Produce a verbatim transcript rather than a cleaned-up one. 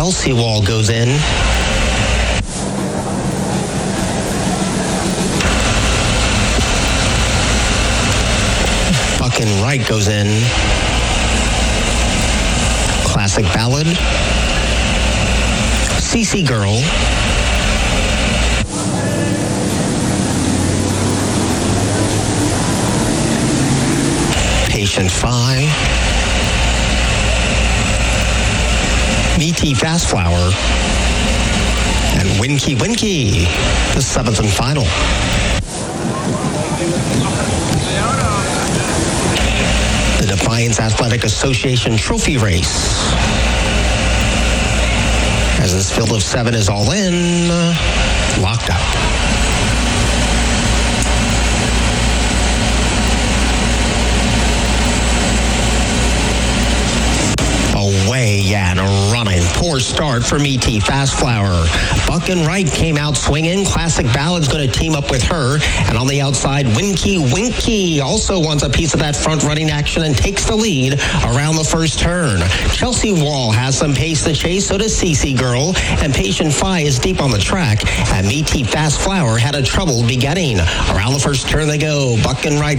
Chelsea Wall goes in. Buckin' Right goes in. Classic Ballad. C C Girl. Patient Fi. Meaty Fast Flower. And Winky Winky, the seventh and final. The Defiance Athletic Association Trophy Race. As this field of seven is all in, locked up. Away and running. Poor start for Meaty Fast Flower. Buckin' Right came out swinging. Classic Ballad's going to team up with her. And on the outside, Winky Winky also wants a piece of that front running action and takes the lead around the first turn. Chelsea Wall has some pace to chase. So does C C Girl. And Patient Fi is deep on the track. And Meaty Fast Flower had a troubled beginning. Around the first turn they go. Buckin' Right